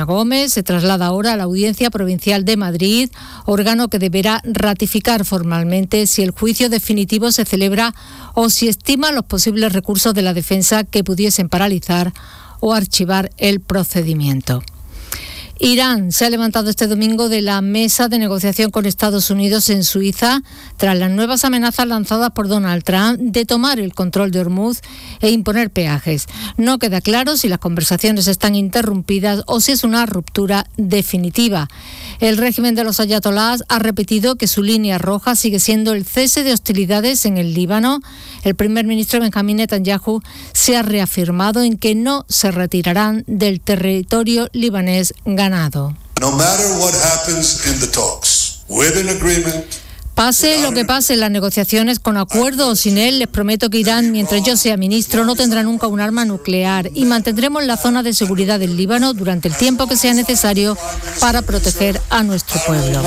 Gómez se traslada ahora a la Audiencia Provincial de Madrid, órgano que deberá ratificar formalmente si el juicio definitivo se celebra o si estima los posibles recursos de la defensa que pudiesen paralizar o archivar el procedimiento. Irán se ha levantado este domingo de la mesa de negociación con Estados Unidos en Suiza tras las nuevas amenazas lanzadas por Donald Trump de tomar el control de Hormuz e imponer peajes. No queda claro si las conversaciones están interrumpidas o si es una ruptura definitiva. El régimen de los ayatolás ha repetido que su línea roja sigue siendo el cese de hostilidades en el Líbano. El primer ministro Benjamín Netanyahu se ha reafirmado en que no se retirarán del territorio libanés ganado. No matter what happens in the talks, with an agreement. Pase lo que pase en las negociaciones, con acuerdo o sin él, les prometo que Irán, mientras yo sea ministro, no tendrá nunca un arma nuclear y mantendremos la zona de seguridad del Líbano durante el tiempo que sea necesario para proteger a nuestro pueblo.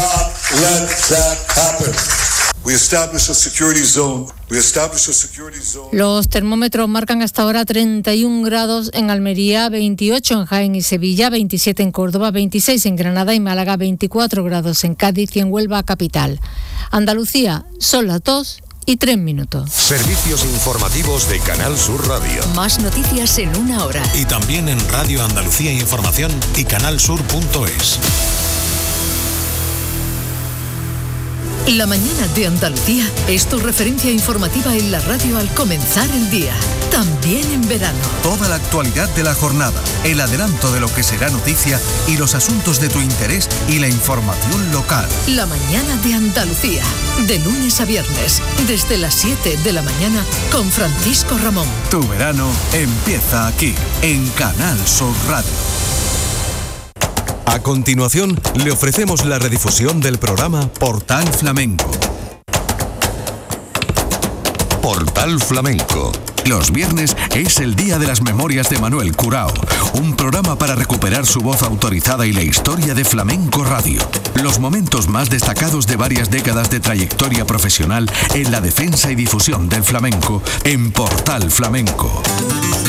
Los termómetros marcan hasta ahora 31 grados en Almería, 28 en Jaén y Sevilla, 27 en Córdoba, 26 en Granada y Málaga, 24 grados en Cádiz y en Huelva capital. Andalucía, son las 2:03. Servicios informativos de Canal Sur Radio. Más noticias en una hora. Y también en Radio Andalucía Información y canalsur.es. La mañana de Andalucía es tu referencia informativa en la radio al comenzar el día, también en verano. Toda la actualidad de la jornada, el adelanto de lo que será noticia y los asuntos de tu interés y la información local. La mañana de Andalucía, de lunes a viernes, desde las 7 de la mañana con Francisco Ramón. Tu verano empieza aquí, en Canal Sur Radio. A continuación, le ofrecemos la redifusión del programa Portal Flamenco. Portal Flamenco. Los viernes es el día de las memorias de Manuel Curao, un programa para recuperar su voz autorizada y la historia de Flamenco Radio. Los momentos más destacados de varias décadas de trayectoria profesional en la defensa y difusión del flamenco en Portal Flamenco.